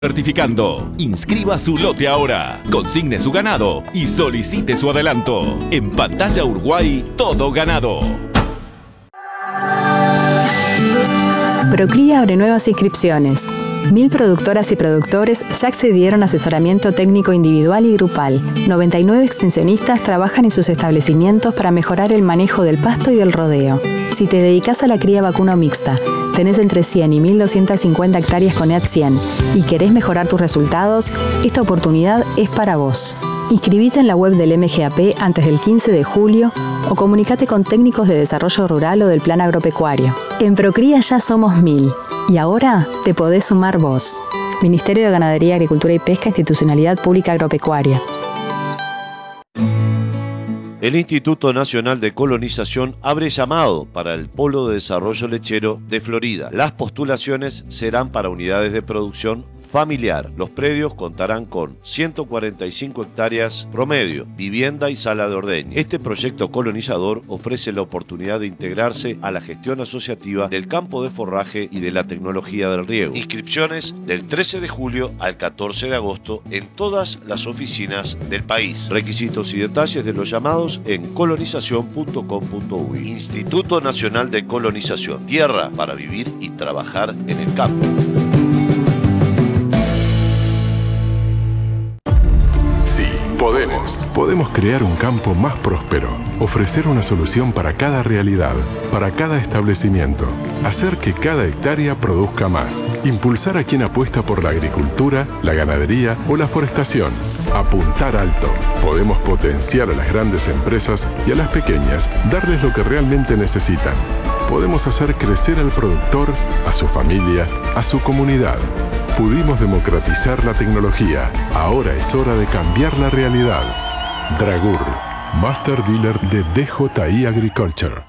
Certificando. Inscriba su lote ahora, consigne su ganado y solicite su adelanto. En Pantalla Uruguay, todo ganado. Procría abre nuevas inscripciones. 1000 productoras y productores ya accedieron a asesoramiento técnico individual y grupal. 99 extensionistas trabajan en sus establecimientos para mejorar el manejo del pasto y el rodeo. Si te dedicas a la cría vacuno mixta, tenés entre 100 y 1250 hectáreas con EAT 100 y querés mejorar tus resultados, esta oportunidad es para vos. Inscribite en la web del MGAP antes del 15 de julio o comunicate con técnicos de desarrollo rural o del plan agropecuario. En Procría ya somos 1000 y ahora te podés sumar vos. Ministerio de Ganadería, Agricultura y Pesca, Institucionalidad Pública Agropecuaria. El Instituto Nacional de Colonización abre llamado para el Polo de Desarrollo Lechero de Florida. Las postulaciones serán para unidades de producción familiar. Los predios contarán con 145 hectáreas promedio, vivienda y sala de ordeño. Este proyecto colonizador ofrece la oportunidad de integrarse a la gestión asociativa del campo de forraje y de la tecnología del riego. Inscripciones del 13 de julio al 14 de agosto en todas las oficinas del país. Requisitos y detalles de los llamados en colonización.com.uy. Instituto Nacional de Colonización. Tierra para vivir y trabajar en el campo. Podemos crear un campo más próspero, ofrecer una solución para cada realidad, para cada establecimiento, hacer que cada hectárea produzca más, impulsar a quien apuesta por la agricultura, la ganadería o la forestación, apuntar alto. Podemos potenciar a las grandes empresas y a las pequeñas, darles lo que realmente necesitan. Podemos hacer crecer al productor, a su familia, a su comunidad. Pudimos democratizar la tecnología. Ahora es hora de cambiar la realidad. Dragur, Master Dealer de DJI Agriculture.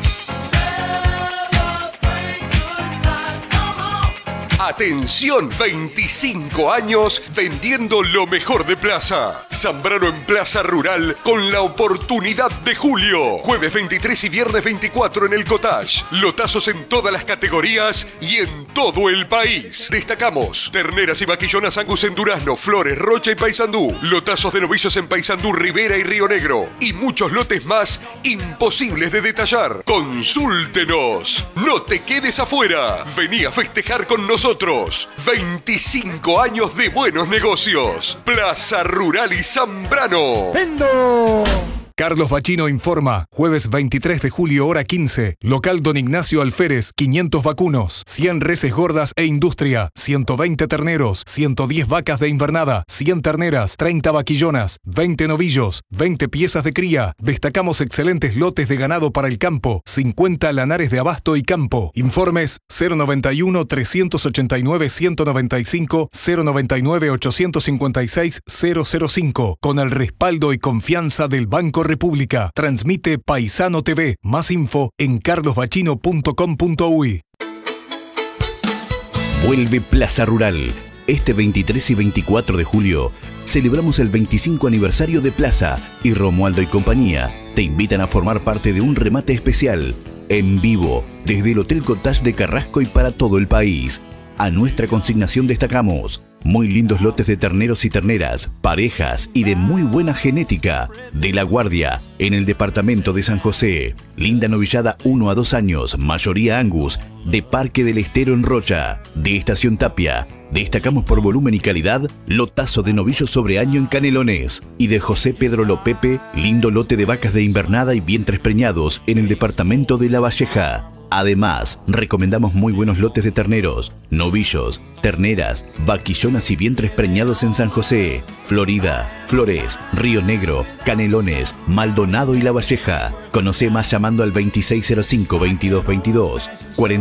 Atención, 25 años vendiendo lo mejor de Plaza. Zambrano en Plaza Rural con la oportunidad de julio. Jueves 23 y viernes 24 en el Cottage. Lotazos en todas las categorías y en todo el país. Destacamos terneras y vaquillonas Angus en Durazno, Flores, Rocha y Paysandú. Lotazos de novillos en Paysandú, Rivera y Río Negro. Y muchos lotes más imposibles de detallar. Consúltenos. No te quedes afuera. Vení a festejar con nosotros. 25 años de buenos negocios. Plaza Rural y Zambrano. ¡Vendo! Carlos Bachino informa, jueves 23 de julio, hora 15, local Don Ignacio Alférez, 500 vacunos, 100 reses gordas e industria, 120 terneros, 110 vacas de invernada, 100 terneras, 30 vaquillonas, 20 novillos, 20 piezas de cría. Destacamos excelentes lotes de ganado para el campo, 50 lanares de abasto y campo. Informes 091-389-195, 099-856-005, con el respaldo y confianza del Banco República. Transmite Paisano TV. Más info en carlosbachino.com.uy. Vuelve Plaza Rural. Este 23 y 24 de julio celebramos el 25 aniversario de Plaza y Romualdo y compañía te invitan a formar parte de un remate especial en vivo desde el Hotel Cottage de Carrasco y para todo el país. A nuestra consignación destacamos muy lindos lotes de terneros y terneras, parejas y de muy buena genética. De La Guardia, en el departamento de San José. Linda novillada 1 a 2 años, mayoría Angus, de Parque del Estero en Rocha. De Estación Tapia, destacamos por volumen y calidad, lotazo de novillo sobre año en Canelones. Y de José Pedro Lopepe, lindo lote de vacas de invernada y vientres preñados en el departamento de La Valleja. Además, recomendamos muy buenos lotes de terneros, novillos, terneras, vaquillonas y vientres preñados en San José, Florida, Flores, Río Negro, Canelones, Maldonado y La Valleja. Conoce más llamando al 2605-2222,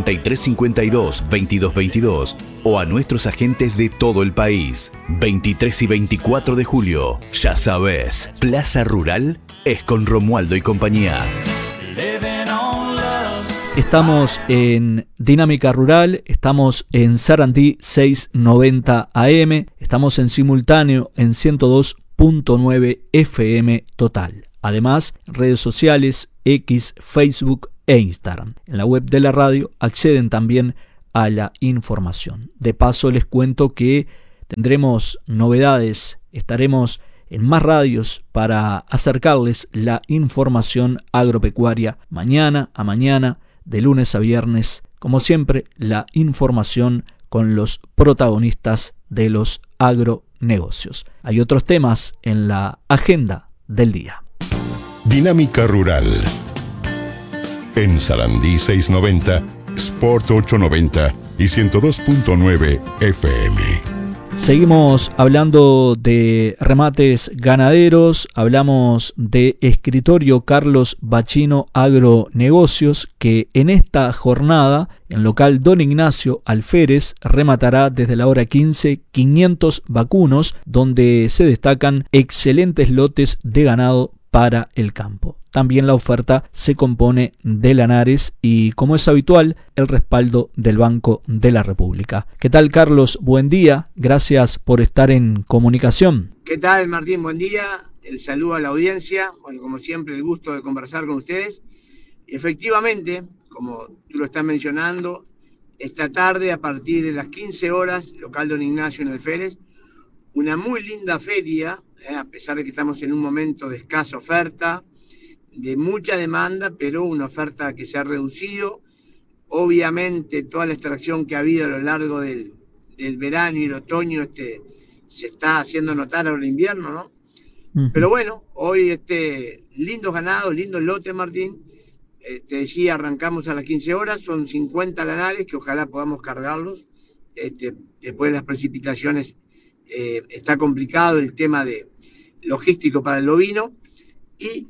4352-2222 o a nuestros agentes de todo el país. 23 y 24 de julio, ya sabes, Plaza Rural es con Romualdo y compañía. Estamos en Dinámica Rural, estamos en Sarandí 690 AM, estamos en simultáneo en 102.9 FM total. Además, redes sociales, X, Facebook e Instagram. En la web de la radio acceden también a la información. De paso les cuento que tendremos novedades, estaremos en más radios para acercarles la información agropecuaria mañana a mañana, de lunes a viernes. Como siempre, la información con los protagonistas de los agronegocios. Hay otros temas en la agenda del día. Dinámica Rural. En Sarandí 690, Sport 890 y 102.9 FM. Seguimos hablando de remates ganaderos, hablamos de Escritorio Carlos Bachino Agronegocios, que en esta jornada, en local Don Ignacio Alférez, rematará desde la hora 15 500 vacunos, donde se destacan excelentes lotes de ganado para el campo. También la oferta se compone de lanares y, como es habitual, el respaldo del Banco de la República. ¿Qué tal, Carlos? Buen día. Gracias por estar en comunicación. ¿Qué tal, Martín? Buen día. El saludo a la audiencia. Bueno, como siempre, el gusto de conversar con ustedes. Efectivamente, como tú lo estás mencionando, esta tarde, a partir de las 15 horas, local Don Ignacio en Alférez, una muy linda feria, a pesar de que estamos en un momento de escasa oferta, de mucha demanda, pero una oferta que se ha reducido. Obviamente toda la extracción que ha habido a lo largo del verano y el otoño se está haciendo notar ahora el invierno, ¿no? Uh-huh. Pero bueno, hoy lindos ganados, lindos lotes, Martín. Te decía, arrancamos a las 15 horas, son 50 lanares que ojalá podamos cargarlos. Después de las precipitaciones está complicado el tema de logístico para el ovino, y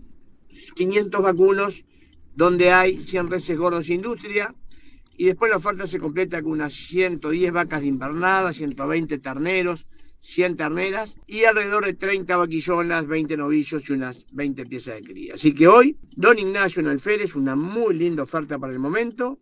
500 vacunos, donde hay 100 reses gordos industria, y después la oferta se completa con unas 110 vacas de invernada, 120 terneros, 100 terneras, y alrededor de 30 vaquillonas, 20 novillos y unas 20 piezas de cría. Así que hoy, Don Ignacio en Alférez, una muy linda oferta para el momento,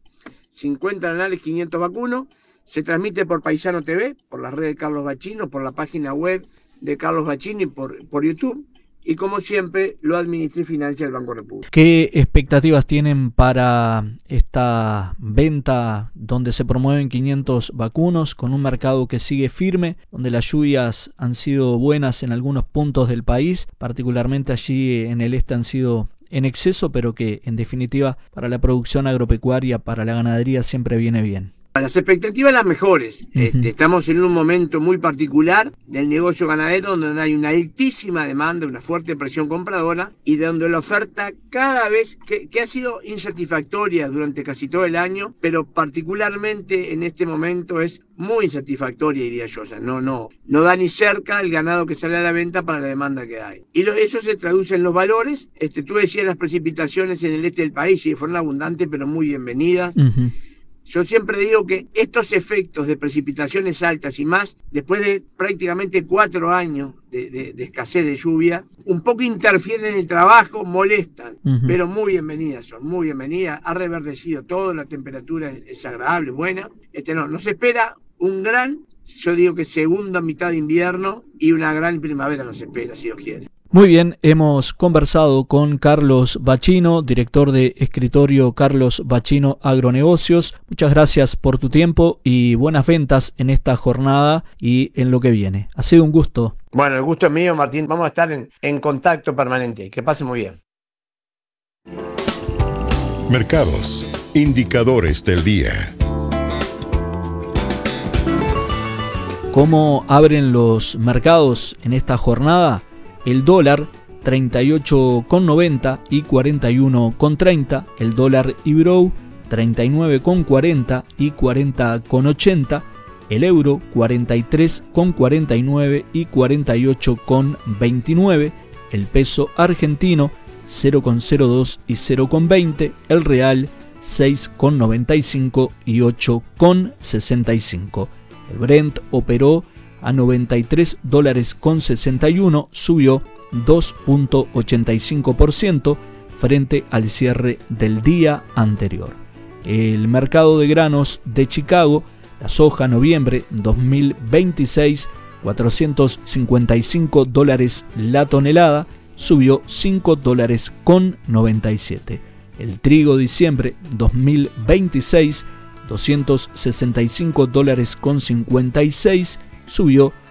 50 lanares, 500 vacunos, se transmite por Paisano TV, por la red de Carlos Bachino, por la página web de Carlos Bachino y por YouTube. Y como siempre, lo administra y financia el Banco República. ¿Qué expectativas tienen para esta venta donde se promueven 500 vacunos, con un mercado que sigue firme, donde las lluvias han sido buenas en algunos puntos del país, particularmente allí en el este han sido en exceso, pero que en definitiva para la producción agropecuaria, para la ganadería siempre viene bien? Las expectativas las mejores. Estamos en un momento muy particular del negocio ganadero, donde hay una altísima demanda, una fuerte presión compradora, y donde la oferta cada vez que ha sido insatisfactoria durante casi todo el año, pero particularmente en este momento es muy insatisfactoria, diría yo. O sea, no da ni cerca el ganado que sale a la venta para la demanda que hay. Y eso se traduce en los valores. Tú decías las precipitaciones en el este del país, sí, fueron abundantes, pero muy bienvenidas. Uh-huh. Yo siempre digo que estos efectos de precipitaciones altas y más, después de prácticamente 4 años de escasez de lluvia, un poco interfieren en el trabajo, molestan, pero muy bienvenidas son, muy bienvenidas. Ha reverdecido todo, la temperatura es agradable, buena. No se espera un gran, yo digo que segunda mitad de invierno, y una gran primavera no se espera, si Dios quiere. Muy bien, hemos conversado con Carlos Bachino, director de Escritorio Carlos Bachino Agronegocios. Muchas gracias por tu tiempo y buenas ventas en esta jornada y en lo que viene. Ha sido un gusto. Bueno, el gusto es mío, Martín. Vamos a estar en contacto permanente. Que pase muy bien. Mercados, indicadores del día. ¿Cómo abren los mercados en esta jornada? El dólar 38,90 y 41,30, el dólar Ibrow 39,40 y 40,80, el euro 43,49 y 48,29, el peso argentino 0,02 y 0,20, el real 6,95 y 8,65. El Brent operó a $93.61, subió 2.85% frente al cierre del día anterior. El mercado de granos de Chicago, la soja noviembre 2026, $455 la tonelada, subió $5.97. El trigo diciembre 2026, $265.56, subió